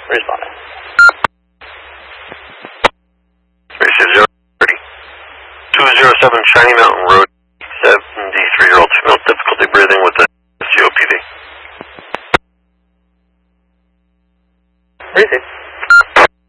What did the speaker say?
Responding. Spaceship 030. 207 Shiny Mountain Road. 73-year-old female, difficulty breathing